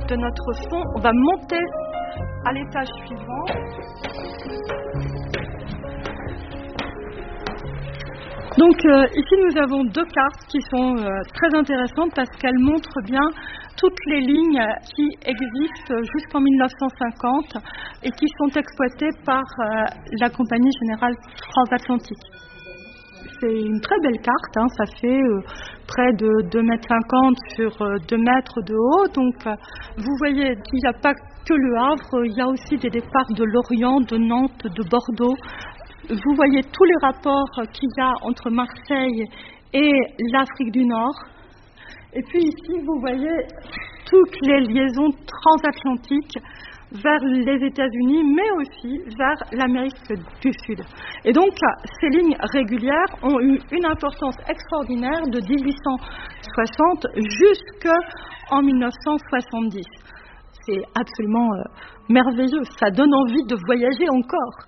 de notre fond. On va monter à l'étage suivant. Donc ici nous avons deux cartes qui sont très intéressantes parce qu'elles montrent bien toutes les lignes qui existent jusqu'en 1950 et qui sont exploitées par la Compagnie Générale Transatlantique. C'est une très belle carte, hein, ça fait près de 2,50 m sur 2 mètres de haut. Donc vous voyez qu'il n'y a pas que le Havre, il y a aussi des départs de Lorient, de Nantes, de Bordeaux. Vous voyez tous les rapports qu'il y a entre Marseille et l'Afrique du Nord. Et puis ici, vous voyez toutes les liaisons transatlantiques vers les États-Unis, mais aussi vers l'Amérique du Sud. Et donc, ces lignes régulières ont eu une importance extraordinaire de 1860 jusqu'en 1970. C'est absolument merveilleux, ça donne envie de voyager encore.